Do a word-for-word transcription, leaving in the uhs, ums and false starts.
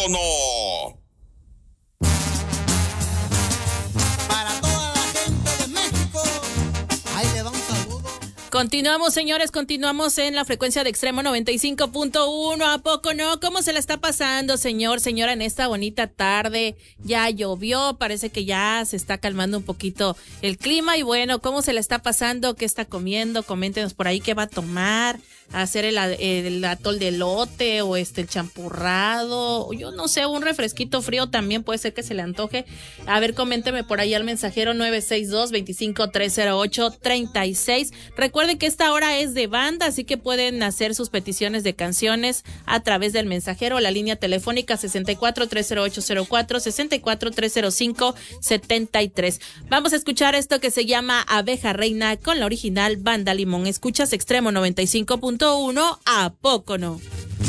punto no. Para toda la gente de México, ahí le va un saludo. Continuamos, señores, continuamos en la frecuencia de Extremo noventa y cinco punto uno. ¿A poco no? ¿Cómo se la está pasando, señor, señora, en esta bonita tarde? Ya llovió, parece que ya se está calmando un poquito el clima. Y bueno, ¿cómo se la está pasando? ¿Qué está comiendo? Coméntenos por ahí qué va a tomar. Hacer el, el atol de elote o este el champurrado, o yo no sé, un refresquito frío también puede ser que se le antoje. A ver, coménteme por ahí al mensajero nueve seis dos, dos cinco tres cero ocho, tres seis. Recuerden que esta hora es de banda, así que pueden hacer sus peticiones de canciones a través del mensajero, la línea telefónica sesenta y cuatro, tres cero ocho cero cuatro, sesenta y cuatro, tres cero cinco, setenta y tres. Vamos a escuchar esto que se llama Abeja Reina con la original Banda Limón. Escuchas Extremo noventa y cinco punto uno, ¿a poco no?